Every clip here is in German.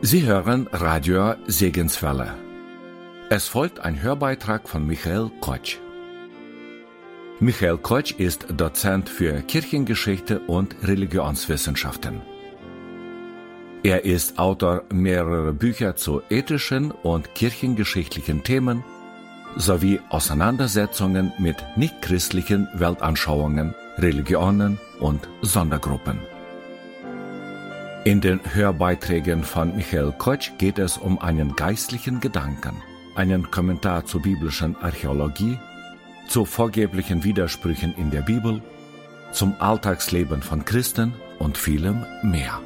Sie hören Radio Segenswelle. Es folgt ein Hörbeitrag von Michael Kotsch. Michael Kotsch ist Dozent für Kirchengeschichte und Religionswissenschaften. Er ist Autor mehrerer Bücher zu ethischen und kirchengeschichtlichen Themen sowie Auseinandersetzungen mit nichtchristlichen Weltanschauungen, Religionen und Sondergruppen. In den Hörbeiträgen von Michael Kotsch geht es um einen geistlichen Gedanken, einen Kommentar zur biblischen Archäologie, zu vorgeblichen Widersprüchen in der Bibel, zum Alltagsleben von Christen und vielem mehr.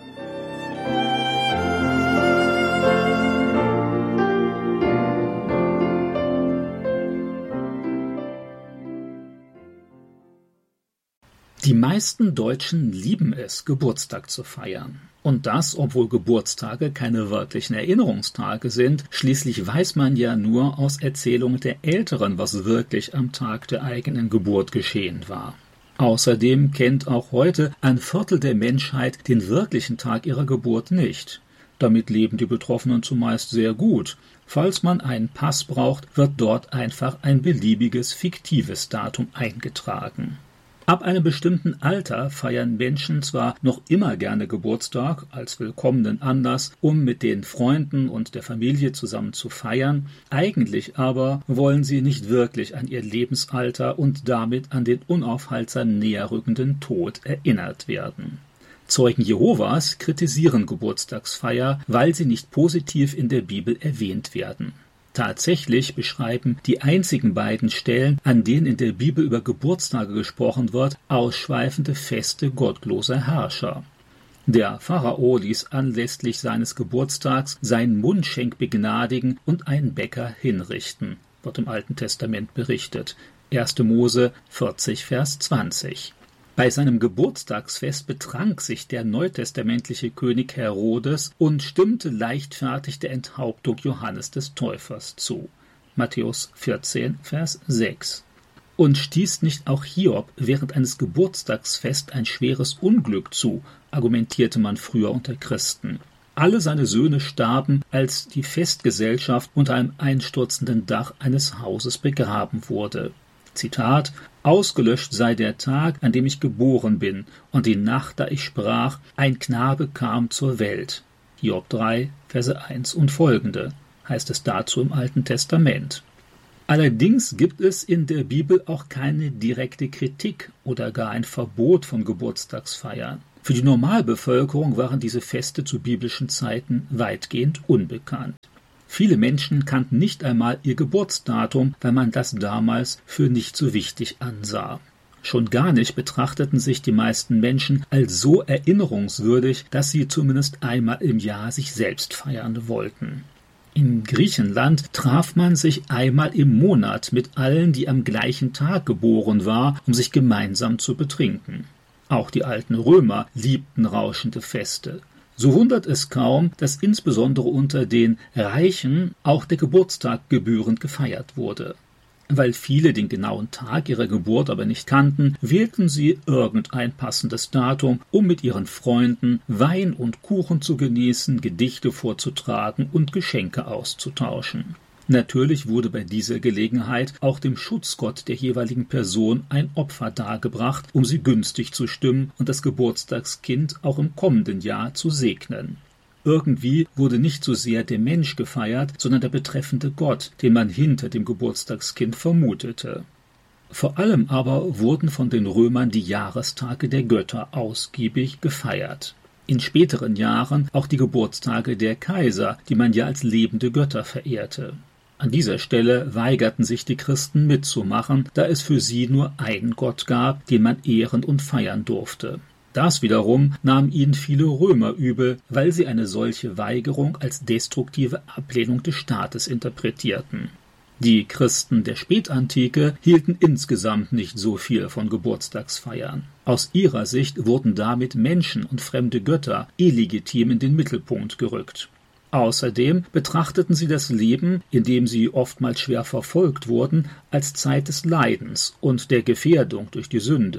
Die meisten Deutschen lieben es, Geburtstag zu feiern. Und das, obwohl Geburtstage keine wirklichen Erinnerungstage sind. Schließlich weiß man ja nur aus Erzählungen der Älteren, was wirklich am Tag der eigenen Geburt geschehen war. Außerdem kennt auch heute ein Viertel der Menschheit den wirklichen Tag ihrer Geburt nicht. Damit leben die Betroffenen zumeist sehr gut. Falls man einen Pass braucht, wird dort einfach ein beliebiges, fiktives Datum eingetragen. Ab einem bestimmten Alter feiern Menschen zwar noch immer gerne Geburtstag als willkommenen Anlass, um mit den Freunden und der Familie zusammen zu feiern, eigentlich aber wollen sie nicht wirklich an ihr Lebensalter und damit an den unaufhaltsam näherrückenden Tod erinnert werden. Zeugen Jehovas kritisieren Geburtstagsfeier, weil sie nicht positiv in der Bibel erwähnt werden. Tatsächlich beschreiben die einzigen beiden Stellen, an denen in der Bibel über Geburtstage gesprochen wird, ausschweifende Feste gottloser Herrscher. Der Pharao ließ anlässlich seines Geburtstags seinen Mundschenk begnadigen und einen Bäcker hinrichten, wird im Alten Testament berichtet. 1. Mose 40, Vers 20. Bei seinem Geburtstagsfest betrank sich der neutestamentliche König Herodes und stimmte leichtfertig der Enthauptung Johannes des Täufers zu. Matthäus 14, Vers 6. Und stieß nicht auch Hiob während eines Geburtstagsfests ein schweres Unglück zu, argumentierte man früher unter Christen. Alle seine Söhne starben, als die Festgesellschaft unter einem einstürzenden Dach eines Hauses begraben wurde. Zitat: Ausgelöscht sei der Tag, an dem ich geboren bin, und die Nacht, da ich sprach, ein Knabe kam zur Welt. Hiob 3, Verse 1 und folgende, heißt es dazu im Alten Testament. Allerdings gibt es in der Bibel auch keine direkte Kritik oder gar ein Verbot von Geburtstagsfeiern. Für die Normalbevölkerung waren diese Feste zu biblischen Zeiten weitgehend unbekannt. Viele Menschen kannten nicht einmal ihr Geburtsdatum, weil man das damals für nicht so wichtig ansah. Schon gar nicht betrachteten sich die meisten Menschen als so erinnerungswürdig, dass sie zumindest einmal im Jahr sich selbst feiern wollten. In Griechenland traf man sich einmal im Monat mit allen, die am gleichen Tag geboren waren, um sich gemeinsam zu betrinken. Auch die alten Römer liebten rauschende Feste. So wundert es kaum, dass insbesondere unter den Reichen auch der Geburtstag gebührend gefeiert wurde. Weil viele den genauen Tag ihrer Geburt aber nicht kannten, wählten sie irgendein passendes Datum, um mit ihren Freunden Wein und Kuchen zu genießen, Gedichte vorzutragen und Geschenke auszutauschen. Natürlich wurde bei dieser Gelegenheit auch dem Schutzgott der jeweiligen Person ein Opfer dargebracht, um sie günstig zu stimmen und das Geburtstagskind auch im kommenden Jahr zu segnen. Irgendwie wurde nicht so sehr der Mensch gefeiert, sondern der betreffende Gott, den man hinter dem Geburtstagskind vermutete. Vor allem aber wurden von den Römern die Jahrestage der Götter ausgiebig gefeiert. In späteren Jahren auch die Geburtstage der Kaiser, die man ja als lebende Götter verehrte. An dieser Stelle weigerten sich die Christen mitzumachen, da es für sie nur einen Gott gab, den man ehren und feiern durfte. Das wiederum nahmen ihnen viele Römer übel, weil sie eine solche Weigerung als destruktive Ablehnung des Staates interpretierten. Die Christen der Spätantike hielten insgesamt nicht so viel von Geburtstagsfeiern. Aus ihrer Sicht wurden damit Menschen und fremde Götter illegitim in den Mittelpunkt gerückt. Außerdem betrachteten sie das Leben, in dem sie oftmals schwer verfolgt wurden, als Zeit des Leidens und der Gefährdung durch die Sünde.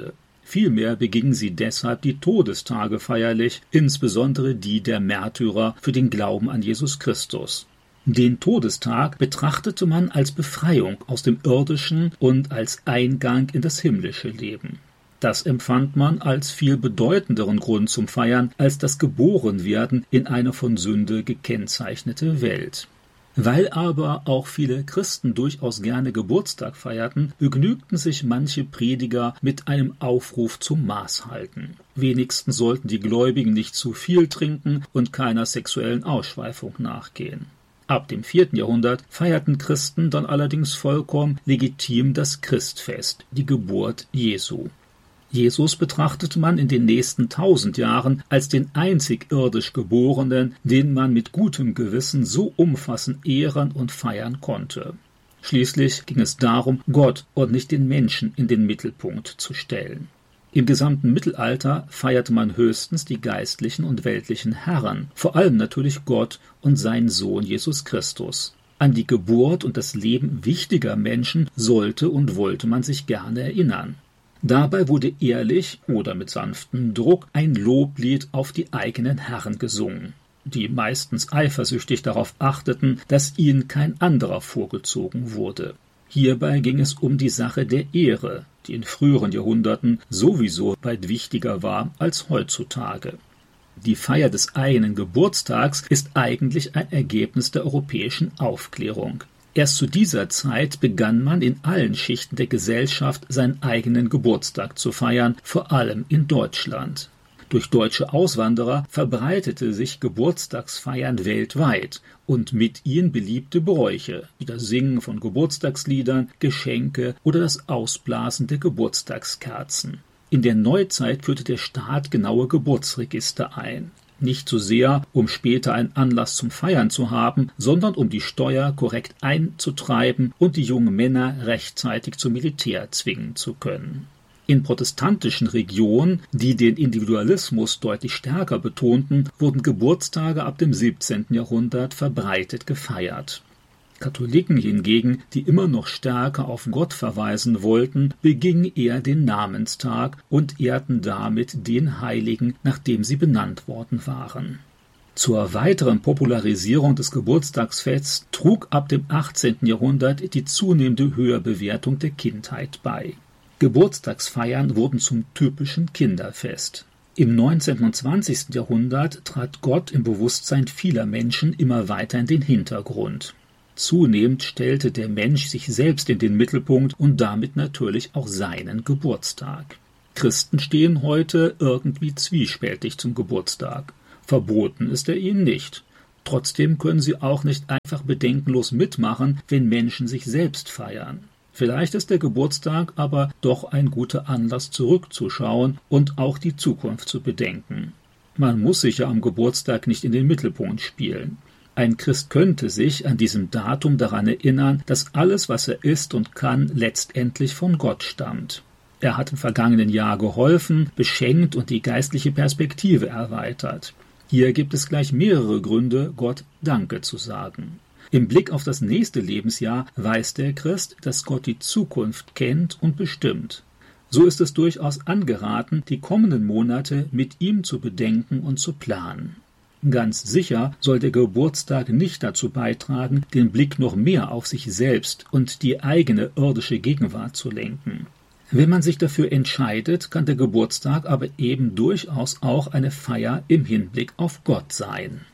Vielmehr begingen sie deshalb die Todestage feierlich, insbesondere die der Märtyrer für den Glauben an Jesus Christus. Den Todestag betrachtete man als Befreiung aus dem irdischen und als Eingang in das himmlische Leben. Das empfand man als viel bedeutenderen Grund zum Feiern als das Geborenwerden in eine von Sünde gekennzeichnete Welt. Weil aber auch viele Christen durchaus gerne Geburtstag feierten, begnügten sich manche Prediger mit einem Aufruf zum Maßhalten. Wenigstens sollten die Gläubigen nicht zu viel trinken und keiner sexuellen Ausschweifung nachgehen. Ab dem 4. Jahrhundert feierten Christen dann allerdings vollkommen legitim das Christfest, die Geburt Jesu. Jesus betrachtete man in den nächsten 1000 Jahren als den einzig irdisch Geborenen, den man mit gutem Gewissen so umfassend ehren und feiern konnte. Schließlich ging es darum, Gott und nicht den Menschen in den Mittelpunkt zu stellen. Im gesamten Mittelalter feierte man höchstens die geistlichen und weltlichen Herren, vor allem natürlich Gott und seinen Sohn Jesus Christus. An die Geburt und das Leben wichtiger Menschen sollte und wollte man sich gerne erinnern. Dabei wurde ehrlich oder mit sanftem Druck ein Loblied auf die eigenen Herren gesungen, die meistens eifersüchtig darauf achteten, dass ihnen kein anderer vorgezogen wurde. Hierbei ging es um die Sache der Ehre, die in früheren Jahrhunderten sowieso weit wichtiger war als heutzutage. Die Feier des eigenen Geburtstags ist eigentlich ein Ergebnis der europäischen Aufklärung. Erst zu dieser Zeit begann man in allen Schichten der Gesellschaft seinen eigenen Geburtstag zu feiern, vor allem in Deutschland. Durch deutsche Auswanderer verbreitete sich Geburtstagsfeiern weltweit und mit ihnen beliebte Bräuche, wie das Singen von Geburtstagsliedern, Geschenke oder das Ausblasen der Geburtstagskerzen. In der Neuzeit führte der Staat genaue Geburtsregister ein. Nicht so sehr, um später einen Anlass zum Feiern zu haben, sondern um die Steuer korrekt einzutreiben und die jungen Männer rechtzeitig zum Militär zwingen zu können. In protestantischen Regionen, die den Individualismus deutlich stärker betonten, wurden Geburtstage ab dem 17. Jahrhundert verbreitet gefeiert. Katholiken hingegen, die immer noch stärker auf Gott verweisen wollten, begingen eher den Namenstag und ehrten damit den Heiligen, nach dem sie benannt worden waren. Zur weiteren Popularisierung des Geburtstagsfests trug ab dem 18. Jahrhundert die zunehmende Höherbewertung der Kindheit bei. Geburtstagsfeiern wurden zum typischen Kinderfest. Im 19. und 20. Jahrhundert trat Gott im Bewusstsein vieler Menschen immer weiter in den Hintergrund. Zunehmend stellte der Mensch sich selbst in den Mittelpunkt und damit natürlich auch seinen Geburtstag. Christen stehen heute irgendwie zwiespältig zum Geburtstag. Verboten ist er ihnen nicht. Trotzdem können sie auch nicht einfach bedenkenlos mitmachen, wenn Menschen sich selbst feiern. Vielleicht ist der Geburtstag aber doch ein guter Anlass, zurückzuschauen und auch die Zukunft zu bedenken. Man muss sich ja am Geburtstag nicht in den Mittelpunkt spielen. Ein Christ könnte sich an diesem Datum daran erinnern, dass alles, was er ist und kann, letztendlich von Gott stammt. Er hat im vergangenen Jahr geholfen, beschenkt und die geistliche Perspektive erweitert. Hier gibt es gleich mehrere Gründe, Gott Danke zu sagen. Im Blick auf das nächste Lebensjahr weiß der Christ, dass Gott die Zukunft kennt und bestimmt. So ist es durchaus angeraten, die kommenden Monate mit ihm zu bedenken und zu planen. Ganz sicher soll der Geburtstag nicht dazu beitragen, den Blick noch mehr auf sich selbst und die eigene irdische Gegenwart zu lenken. Wenn man sich dafür entscheidet, kann der Geburtstag aber eben durchaus auch eine Feier im Hinblick auf Gott sein.